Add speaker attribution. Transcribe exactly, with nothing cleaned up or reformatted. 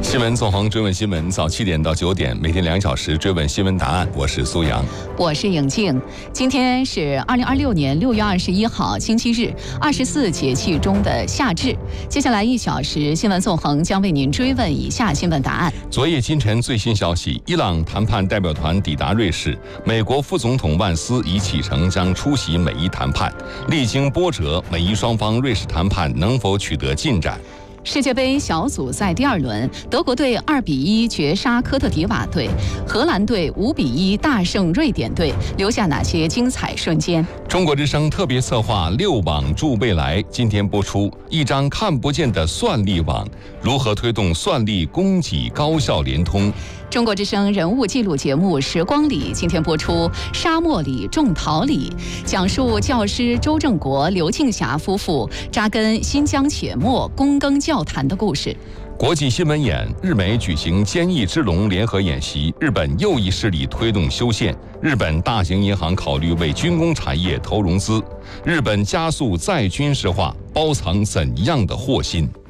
Speaker 1: 新闻纵横追问新闻，早七点到九点，每天两小时追问新闻答案。我是苏阳，
Speaker 2: 我是颖静。今天是二零二六年六月二十一号，星期日，二十四节气中的夏至。接下来一小时，新闻纵横将为您追问以下新闻答案。
Speaker 1: 昨夜今晨最新消息，伊朗谈判代表团抵达瑞士，美国副总统万斯已启程将出席美伊谈判。历经波折，美伊双方瑞士谈判能否取得进展？
Speaker 2: 世界杯小组赛第二轮，德国队二比一绝杀科特迪瓦队，荷兰队五比一大胜瑞典队，留下哪些精彩瞬间？
Speaker 1: 中国之声特别策划六网助未来，今天播出一张看不见的算力网，如何推动算力供给高效联通？
Speaker 2: 中国之声人物纪录节目《时光里》今天播出沙漠里种桃李，讲述教师周正国、刘庆霞夫妇扎根新疆且末躬耕教坛的故事。
Speaker 1: 国际新闻眼，日美举行坚毅之龙联合演习，日本右翼势力推动修宪，日本大型银行考虑为军工产业投融资，日本加速再军事化，包藏怎样的祸心？